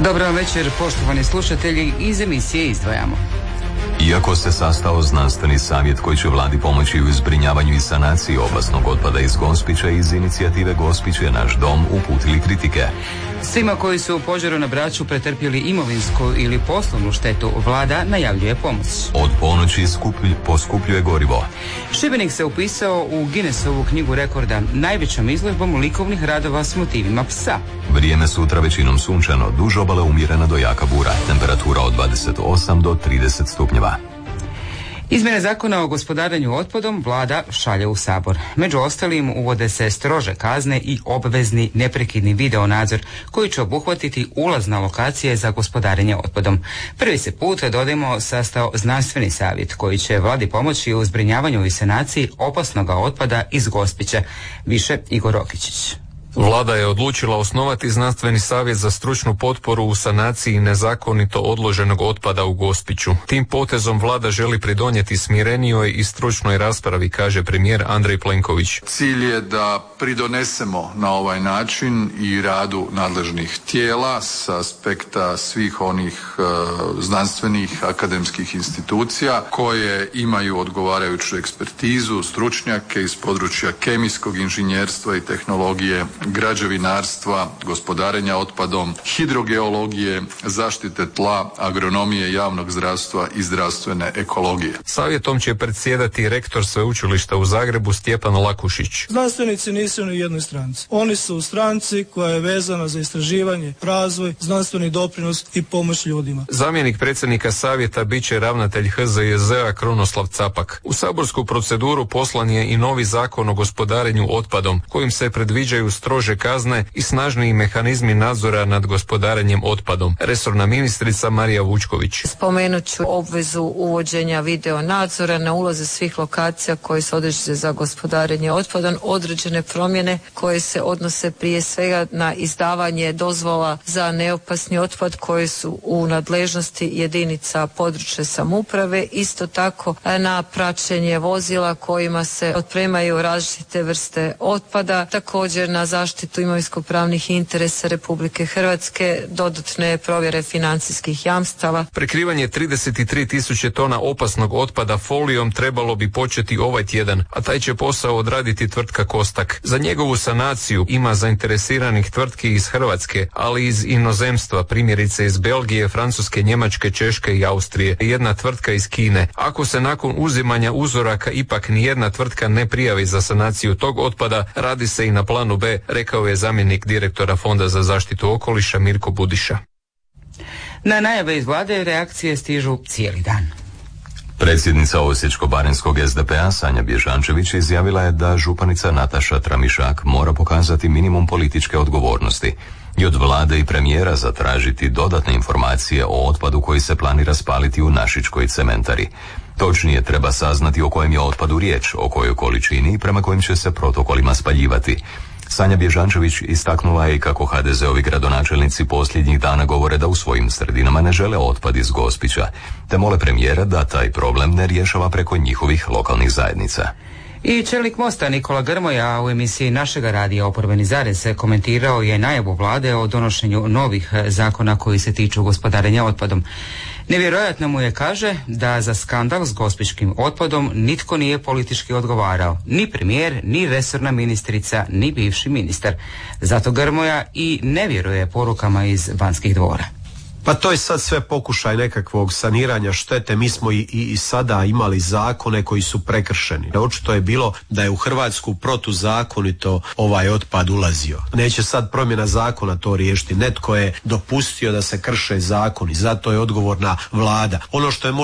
Dobro večer, poštovani slušatelji, iz emisije Izdvajamo. Iako se sastao znanstveni savjet koji će vladi pomoći u zbrinjavanju i sanaciji opasnog otpada iz Gospića, iz inicijative Gospić je naš dom uputili kritike. Svima koji su u požaru na Braču pretrpjeli imovinsku ili poslovnu štetu, vlada najavljuje pomoć. Od ponoći poskupljuje gorivo. Šibenik se upisao u Guinnessovu knjigu rekorda najvećom izložbom likovnih radova s motivima psa. Vrijeme sutra većinom sunčano, duž obale umjerena do jaka bura, temperatura od 28 do 30 stupnjeva. Izmjene zakona o gospodarenju otpadom vlada šalje u Sabor. Među ostalim uvode se strože kazne i obvezni neprekidni video nadzor koji će obuhvatiti ulaz na lokacije za gospodarenje otpadom. Prvi se put, dodajmo, sastao znanstveni savjet koji će vladi pomoći u zbrinjavanju i sanaciji opasnog otpada iz Gospića. Više Igor Rokičić. Vlada je odlučila osnovati znanstveni savjet za stručnu potporu u sanaciji nezakonito odloženog otpada u Gospiću. Tim potezom vlada želi pridonijeti smirenijoj i stručnoj raspravi, kaže premijer Andrej Plenković. Cilj je da pridonesemo na ovaj način i radu nadležnih tijela s aspekta svih onih znanstvenih akademskih institucija koje imaju odgovarajuću ekspertizu, stručnjake iz područja kemijskog inženjerstva i tehnologije, građevinarstva, gospodarenja otpadom, hidrogeologije, zaštite tla, agronomije, javnog zdravstva i zdravstvene ekologije. Savjetom će predsjedati rektor sveučilišta u Zagrebu Stjepan Lakušić. Znanstvenici nisu ni u jednoj stranci. Oni su u stranci koja je vezana za istraživanje, razvoj, znanstveni doprinos i pomoć ljudima. Zamjenik predsjednika savjeta bit će ravnatelj HZJZ-a Krunoslav Capak. U saborsku proceduru poslan je i novi zakon o gospodarenju otpadom, kojim se predviđaju strože kazne i snažniji mehanizmi nadzora nad gospodarenjem otpadom. Resorna ministrica Marija Vučković. Spomenut ću obvezu uvođenja video nadzora na ulaze svih lokacija koje se određene za gospodarenje otpadom, određene promjene koje se odnose prije svega na izdavanje dozvola za neopasni otpad koje su u nadležnosti jedinica područne samouprave, isto tako na praćenje vozila kojima se otpremaju različite vrste otpada, također na zaštitu imovinsko-pravnih interesa Republike Hrvatske, dodatne provjere financijskih jamstava. Prekrivanje 33.000 tona opasnog otpada folijom trebalo bi početi ovaj tjedan, a taj će posao odraditi tvrtka Kostak. Za njegovu sanaciju ima zainteresiranih tvrtki iz Hrvatske, ali iz inozemstva, primjerice iz Belgije, Francuske, Njemačke, Češke i Austrije, jedna tvrtka iz Kine. Ako se nakon uzimanja uzoraka ipak nijedna tvrtka ne prijavi za sanaciju tog otpada, radi se i na planu B, rekao je zamjenik direktora Fonda za zaštitu okoliša Mirko Budiša. Na najave iz vlade reakcije stižu cijeli dan. Predsjednica Osječko-baranjskog SDP-a Sanja Bježančević izjavila je da županica Nataša Tramišak mora pokazati minimum političke odgovornosti i od vlade i premijera zatražiti dodatne informacije o otpadu koji se planira spaliti u Našičkoj cementari. Točnije treba saznati o kojem je otpadu riječ, o kojoj količini i prema kojim će se protokolima spaljivati. Sanja Bježančević istaknula je i kako HDZ-ovi gradonačelnici posljednjih dana govore da u svojim sredinama ne žele otpad iz Gospića, te mole premijera da taj problem ne rješava preko njihovih lokalnih zajednica. I čelnik Mosta Nikola Grmoja u emisiji našega radija Oporbeni zarez komentirao je najavu vlade o donošenju novih zakona koji se tiču gospodarenja otpadom. Nevjerojatno mu je, kaže, da za skandal s gospićkim otpadom nitko nije politički odgovarao, ni premijer, ni resorna ministrica, ni bivši ministar. Zato Grmoja i ne vjeruje porukama iz Banskih dvora. Pa to je sad sve pokušaj nekakvog saniranja štete. Mi smo i sada imali zakone koji su prekršeni. Očito je bilo da je u Hrvatsku protuzakonito ovaj otpad ulazio. Neće sad promjena zakona to riješiti. Netko je dopustio da se krše zakoni, zato je odgovorna vlada. Ono što je